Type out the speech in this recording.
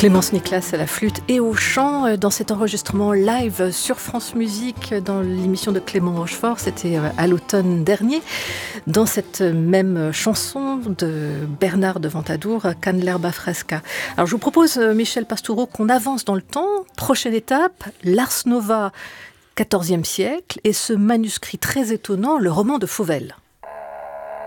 Clémence Niklas à la flûte et au chant dans cet enregistrement live sur France Musique dans l'émission de Clément Rochefort, c'était à l'automne dernier, dans cette même chanson de Bernard de Ventadour, Can l'erba fresca. Alors je vous propose, Michel Pastoureau, qu'on avance dans le temps. Prochaine étape, l'Ars Nova, XIVe siècle, et ce manuscrit très étonnant, le roman de Fauvel.